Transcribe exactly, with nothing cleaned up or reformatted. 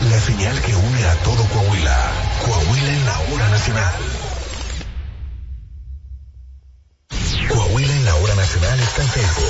La señal que une a todo Coahuila. Coahuila en la hora nacional. Coahuila en la hora nacional está en Facebook.